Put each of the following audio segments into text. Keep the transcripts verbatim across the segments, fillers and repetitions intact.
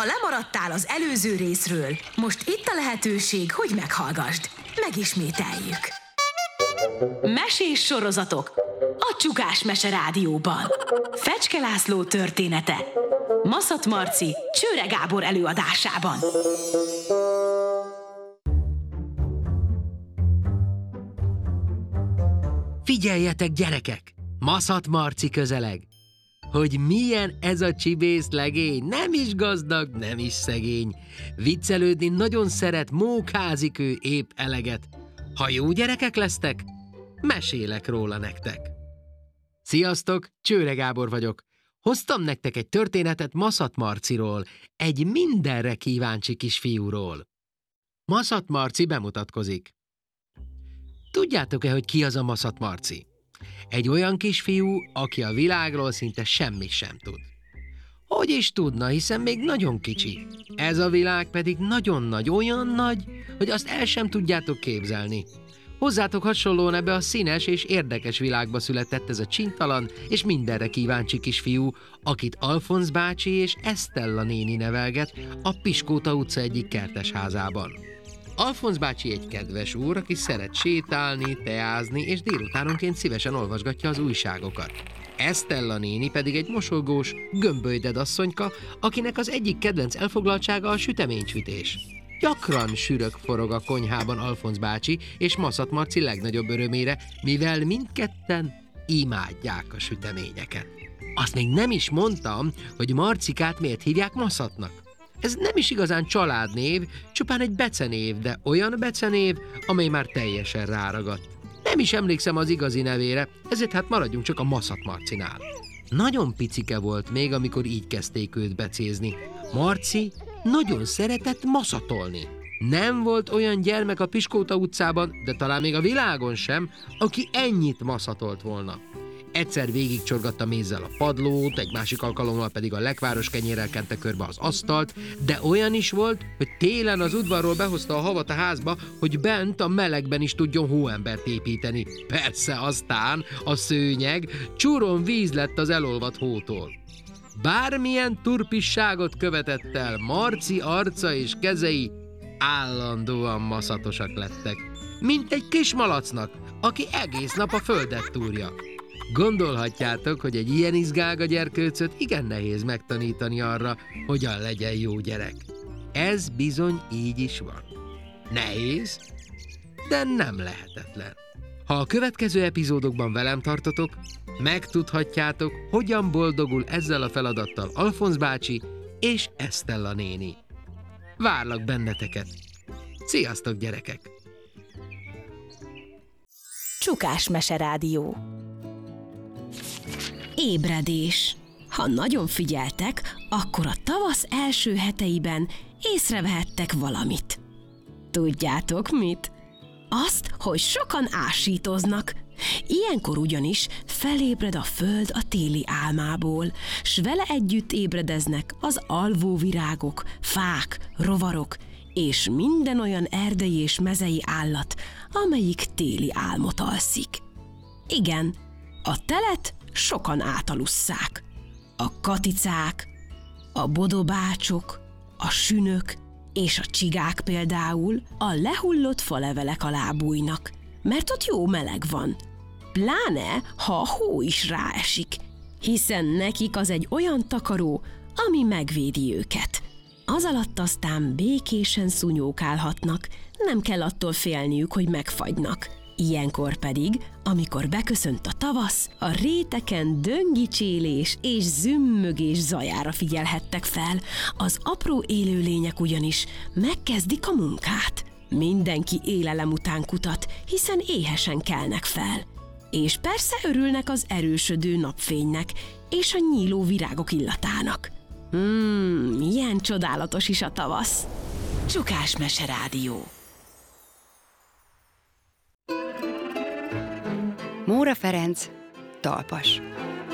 Ha lemaradtál az előző részről, most itt a lehetőség, hogy meghallgasd. Megismételjük. Mesés sorozatok a Csukás Mese Rádióban. Fecske László története Maszat Marci, Csőre Gábor előadásában. Figyeljetek, gyerekek! Maszat Marci közeleg! Hogy milyen ez a csibész legény, nem is gazdag, nem is szegény. Viccelődni nagyon szeret, mókázik ő épp eleget. Ha jó gyerekek lesztek, mesélek róla nektek. Sziasztok, Csőre Gábor vagyok. Hoztam nektek egy történetet Maszat Marciról, egy mindenre kíváncsi kisfiúról. Maszat Marci bemutatkozik. Tudjátok-e, hogy ki az a Maszat Marci? Egy olyan kisfiú, aki a világról szinte semmit sem tud. Hogy is tudna, hiszen még nagyon kicsi. Ez a világ pedig nagyon nagy, olyan nagy, hogy azt el sem tudjátok képzelni. Hozzátok hasonlóan ebbe a színes és érdekes világba született ez a csintalan és mindenre kíváncsi kisfiú, akit Alfonz bácsi és Esztella néni nevelget a Piskóta utca egyik kertesházában. Alfonz bácsi egy kedves úr, aki szeret sétálni, teázni, és délutánonként szívesen olvasgatja az újságokat. Esztella néni pedig egy mosolygós, gömbölyded asszonyka, akinek az egyik kedvenc elfoglaltsága a süteménysütés. Gyakran sürök forog a konyhában Alfonz bácsi és Maszat Marci legnagyobb örömére, mivel mindketten imádják a süteményeket. Azt még nem is mondtam, hogy Marcikát miért hívják Maszatnak. Ez nem is igazán családnév, csupán egy becenév, de olyan becenév, amely már teljesen ráragadt. Nem is emlékszem az igazi nevére, ezért hát maradjunk csak a Maszat Marcinál. Nagyon picike volt még, amikor így kezdték őt becézni. Marci nagyon szeretett maszatolni. Nem volt olyan gyermek a Piskóta utcában, de talán még a világon sem, aki ennyit maszatolt volna. Egyszer végigcsorgatta mézzel a padlót, egy másik alkalommal pedig a lekváros kenyérrel kente körbe az asztalt, de olyan is volt, hogy télen az udvarról behozta a havat a házba, hogy bent a melegben is tudjon hóembert építeni. Persze aztán a szőnyeg csúron víz lett az elolvadt hótól. Bármilyen turpisságot követett el, Marci arca és kezei állandóan maszatosak lettek, mint egy kis malacnak, aki egész nap a földet túrja. Gondolhatjátok, hogy egy ilyen izgága gyerkőcöt igen nehéz megtanítani arra, hogyan legyen jó gyerek. Ez bizony így is van. Nehéz, de nem lehetetlen. Ha a következő epizódokban velem tartotok, megtudhatjátok, hogyan boldogul ezzel a feladattal Alfonz bácsi és Esztella néni. Várlak benneteket. Sziasztok, gyerekek! Csukás Mese Rádió. Ébredés. Ha nagyon figyeltek, akkor a tavasz első heteiben észrevehettek valamit. Tudjátok mit? Azt, hogy sokan ásítoznak. Ilyenkor ugyanis felébred a föld a téli álmából, s vele együtt ébredeznek az alvó virágok, fák, rovarok, és minden olyan erdei és mezei állat, amelyik téli álmot alszik. Igen, a telet sokan átalusszák. A katicák, a bodobácsok, a sünök és a csigák például a lehullott falevelek alá bújnak, mert ott jó meleg van. Pláne, ha a hó is ráesik, hiszen nekik az egy olyan takaró, ami megvédi őket. Az alatt aztán békésen szúnyókálhatnak, nem kell attól félniük, hogy megfagynak. Ilyenkor pedig, amikor beköszönt a tavasz, a réteken döngicsélés és zümmögés zajára figyelhettek fel, az apró élőlények ugyanis megkezdik a munkát. Mindenki élelem után kutat, hiszen éhesen kelnek fel. És persze örülnek az erősödő napfénynek és a nyíló virágok illatának. Hmm, milyen csodálatos is a tavasz! Csukás Mese Rádió. Móra Ferenc, talpas.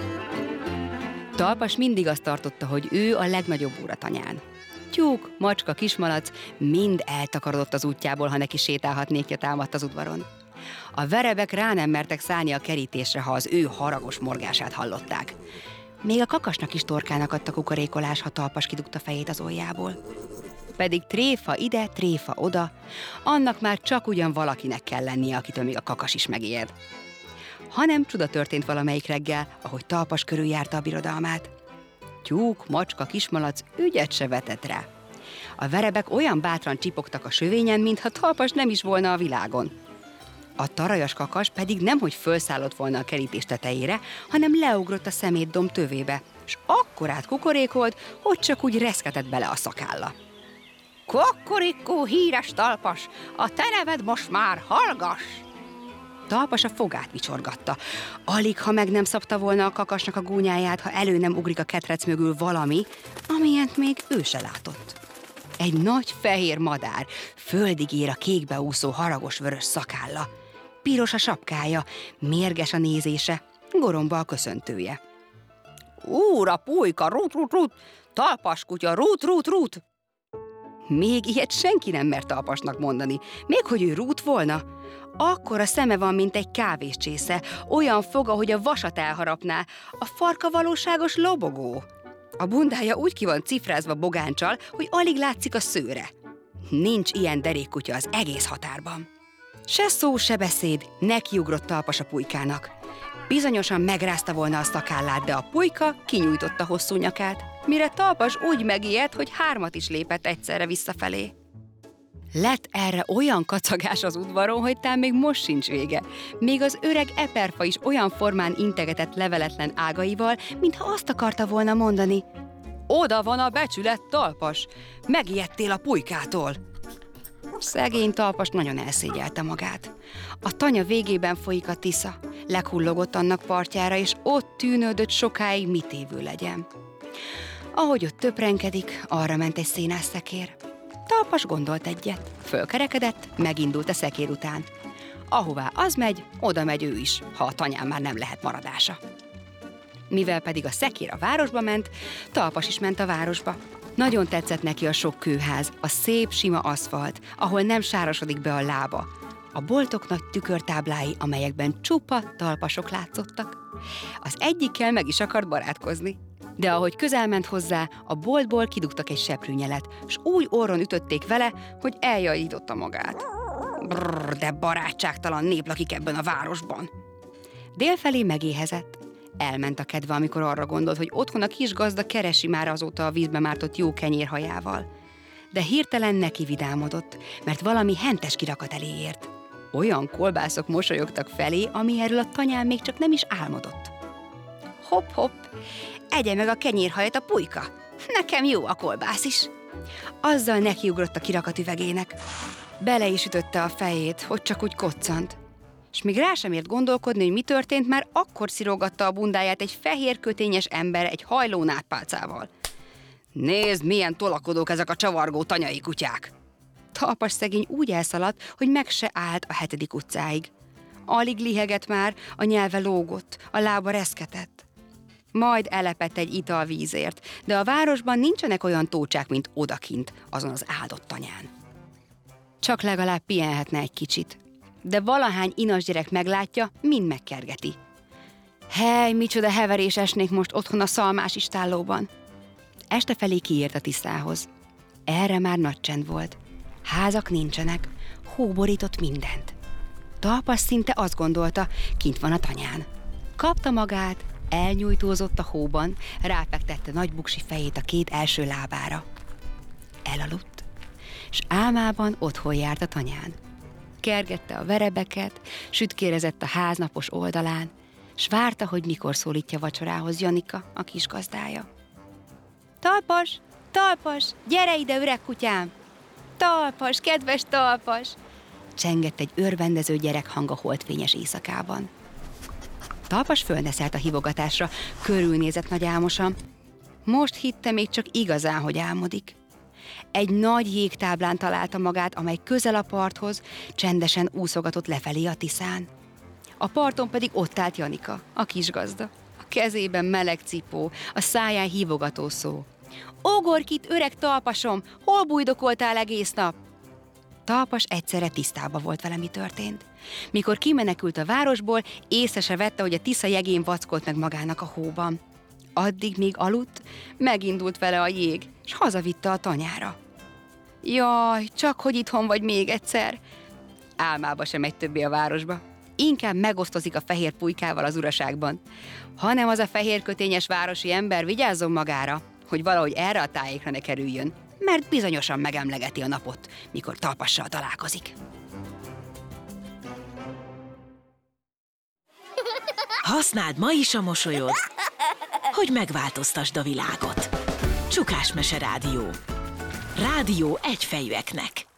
Talpas mindig azt tartotta, hogy ő a legnagyobb óratanyán. Tyúk, macska, kismalac mind eltakarodott az útjából, ha neki sétálhatnékja támadt az udvaron. A verebek rá nem mertek szállni a kerítésre, ha az ő haragos morgását hallották. Még a kakasnak is torkának adta kukorékolás, ha Talpas kidugta fejét az ujjából. Pedig tréfa ide, tréfa oda, annak már csak ugyan valakinek kell lennie, akitől még a kakas is megijed. Hanem csuda történt valamelyik reggel, ahogy Talpas körül járta a birodalmát. Tyúk, macska, kismalac ügyet se vetett rá. A verebek olyan bátran csipogtak a sövényen, mintha Talpas nem is volna a világon. A tarajas kakas pedig nemhogy fölszállott volna a kerítés tetejére, hanem leugrott a szemétdomb tövébe, és akkorát kukorékolt, hogy csak úgy reszketett bele a szakálla. Kukorikó, híres Talpas, a te neved most már hallgass! Talpas a fogát vicsorgatta. Alig, ha meg nem szabta volna a kakasnak a gúnyáját, ha elő nem ugrik a ketrec mögül valami, amilyent még ő se látott. Egy nagy fehér madár, földig ér a kékbe úszó haragos-vörös szakálla. Piros a sapkája, mérges a nézése, goromba a köszöntője. Úr, a pulyka, rút, rút, rút! Talpas kutya, rút, rút, rút! Még ilyet senki nem mert Talpasnak mondani, még hogy ő rút volna. Akkora szeme van, mint egy kávéscsésze, olyan foga, hogy a vasat elharapná, a farka valóságos lobogó. A bundája úgy ki van cifrázva bogáncsal, hogy alig látszik a szőre. Nincs ilyen derékkutya az egész határban. Se szó, se beszéd, nekiugrott Talpas a pulykának. Bizonyosan megrázta volna a szakállát, de a pulyka kinyújtotta hosszú nyakát, mire Talpas úgy megijedt, hogy hármat is lépett egyszerre visszafelé. Lett erre olyan kacagás az udvaron, hogy tán még most sincs vége. Még az öreg eperfa is olyan formán integetett leveletlen ágaival, mintha azt akarta volna mondani. Oda van a becsület, Talpas! Megijedtél a pulykától! Szegény Talpas nagyon elszégyelte magát. A tanya végében folyik a Tisza, leghullogott annak partjára, és ott tűnődött sokáig, mit évő legyen. Ahogy ott töprenkedik, arra ment egy szénás szekér. Talpas gondolt egyet, fölkerekedett, megindult a szekér után. Ahová az megy, oda megy ő is, ha a tanyán már nem lehet maradása. Mivel pedig a szekér a városba ment, Talpas is ment a városba. Nagyon tetszett neki a sok kőház, a szép, sima aszfalt, ahol nem sárosodik be a lába. A boltok nagy tükörtáblái, amelyekben csupa talpasok látszottak. Az egyikkel meg is akart barátkozni. De ahogy közel ment hozzá, a boltból kidugtak egy seprűnyelet, s új orron ütötték vele, hogy eljajította magát. Brrr, de barátságtalan nép lakik ebben a városban. Délfelé megéhezett. Elment a kedve, amikor arra gondolt, hogy otthon a kis gazda keresi már azóta a vízbe mártott jó kenyérhajával. De hirtelen neki vidámodott, mert valami hentes kirakat elé ért. Olyan kolbászok mosolyogtak felé, ami erről a tanyán még csak nem is álmodott. Hopp-hopp, egye meg a kenyérhajat a pulyka. Nekem jó a kolbász is. Azzal nekiugrott a kirakat üvegének. Bele is ütötte a fejét, hogy csak úgy koccant. És még rá sem ért gondolkodni, hogy mi történt, már akkor szirogatta a bundáját egy fehér kötényes ember egy hajló nátpálcával. Nézd, milyen tolakodók ezek a csavargó tanyai kutyák! Talpas szegény úgy elszaladt, hogy meg se állt a hetedik utcáig. Alig lihegett már, a nyelve lógott, a lába reszketett. Majd elepett egy italvízért, de a városban nincsenek olyan tócsák, mint odakint, azon az áldott tanyán. Csak legalább pihenhetne egy kicsit. De valahány inas gyerek meglátja, mind megkergeti. Hely, micsoda heverés esnék most otthon a szalmás istállóban. Este felé kiért a Tiszához. Erre már nagy csend volt. Házak nincsenek, hó borított mindent. Talpas szinte azt gondolta, kint van a tanyán. Kapta magát, elnyújtózott a hóban, ráfektette nagy buksi fejét a két első lábára. Elaludt, s álmában otthon járt a tanyán. Kergette a verebeket, sütkérezett a ház napos oldalán, s várta, hogy mikor szólítja vacsorához Janika, a kis gazdája. Talpas, Talpas, gyere ide, öreg kutyám! Talpas, kedves Talpas! Csengett egy örvendező gyerek hang a holdfényes éjszakában. Talpas fölneszelt a hívogatásra, körülnézett nagy álmosan. Most hitte még csak igazán, hogy álmodik. Egy nagy jégtáblán találta magát, amely közel a parthoz, csendesen úszogatott lefelé a Tiszán. A parton pedig ott állt Janika, a kisgazda. A kezében meleg cipó, a száján hívogató szó. Ógorkit, öreg Talpasom, hol bujdokoltál egész nap? Talpas egyszerre tisztában volt vele, mi történt. Mikor kimenekült a városból, észre se vette, hogy a Tisza jegén vackolt meg magának a hóban. addig, míg aludt, megindult vele a jég, s hazavitte a tanyára. Jaj, csak hogy itthon vagy még egyszer. Álmába sem megy többé a városba. Inkább megosztozik a fehér pulykával az uraságban. Hanem az a fehér kötényes városi ember vigyázzon magára, hogy valahogy erre a tájékra ne kerüljön, mert bizonyosan megemlegeti a napot, mikor Talpassal találkozik. Használd ma is a mosolyod, hogy megváltoztasd a világot. Csukás Mese Rádió. Rádió egyfejűeknek.